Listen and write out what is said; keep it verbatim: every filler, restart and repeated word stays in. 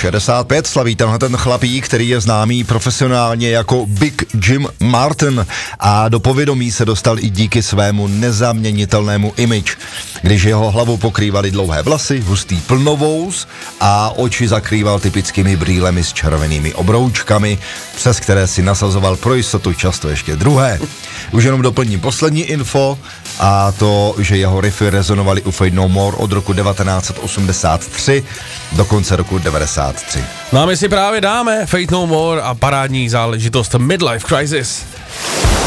šedesát pět slaví tenhle ten chlapík, který je známý profesionálně jako Big Jim Martin a do povědomí se dostal i díky svému nezaměnitelnému image, když jeho hlavu pokrývaly dlouhé vlasy, hustý plnovous a oči zakrýval typickými brýlemi s červenými obroučkami, přes které si nasazoval pro jistotu často ještě druhé. Už jenom doplním poslední info, a to, že jeho riffy rezonovaly u Fate No More od roku devatenáct set osmdesát tři do konce roku devadesát tři. No a my si právě dáme Fate No More a parádní záležitost Midlife Crisis.